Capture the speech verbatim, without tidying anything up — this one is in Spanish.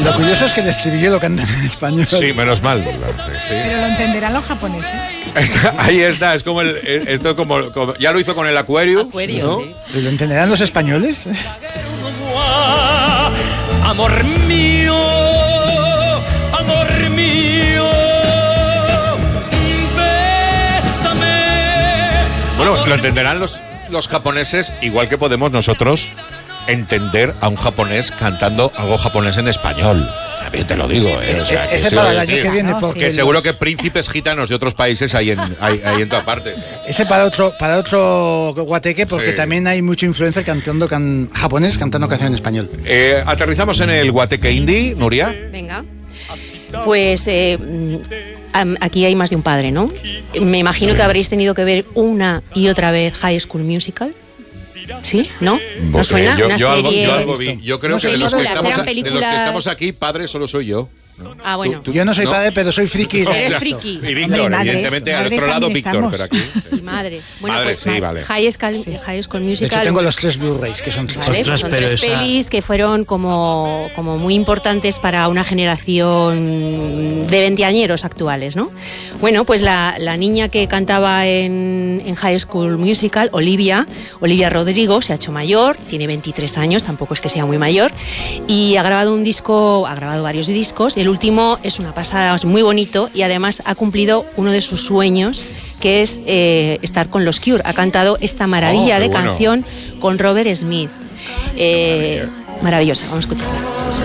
Lo curioso es que el estribillo lo cantan en español. Sí, menos mal. Sí. Pero lo entenderán los japoneses. Ahí está, es como el. Esto como, como ya lo hizo con el Aquarius. Aquarius, ¿no? sí. ¿Y lo entenderán los españoles? Amor mío, amor mío, bésame. Bueno, lo entenderán los, los japoneses, igual que podemos nosotros entender a un japonés cantando algo japonés en español. También te lo digo, ¿eh? O sea, que Ese se para lo el año decir, que viene, no, porque que los- seguro que príncipes gitanos de otros países hay en, hay, hay en todas partes. Ese para otro, para otro guateque, porque Sí. también hay mucho influencer cantando can, japonés cantando canción en español. Eh, aterrizamos en el Guateque Indie, Nuria. Venga. Pues eh, mm, am- aquí hay más de un padre, ¿no? Me imagino que habréis tenido que ver una y otra vez High School Musical. ¿Sí? ¿No? ¿No Porque suena? yo, Una yo algo, serie... yo algo vi. Yo creo No que sé, de los que, películas, estamos, eran de los que películas- estamos aquí, padre solo soy yo. Ah, bueno. Tú- Yo no soy ¿no? padre, pero soy friki. de Eres esto. friki. Y Víctor, Hombre, madres, evidentemente, al madres otro lado también Víctor, estamos. pero aquí. Y madre. Bueno, Madre, pues sí, vale. High School, High School De Musical. hecho, tengo los tres Blu-rays, que son tres. ¿vale? Ostras, Son pero tres esa- pelis que fueron como, como muy importantes para una generación de veinteañeros actuales, ¿no? Bueno, pues la, la niña que cantaba en, en High School Musical, Olivia, Olivia Rodrigo, se ha hecho mayor, tiene veintitrés años, tampoco es que sea muy mayor, y ha grabado un disco, ha grabado varios discos, el último es una pasada, es muy bonito, y además ha cumplido uno de sus sueños, que es eh, estar con los Cure. Ha cantado esta maravilla Oh, qué de bueno. canción con Robert Smith. Eh, maravillosa, vamos a escucharla.